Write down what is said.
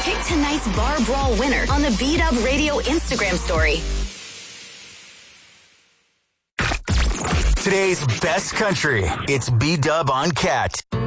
Pick tonight's bar brawl winner on the B-Dub Radio Instagram story. Today's best country. It's B-Dub on Cat.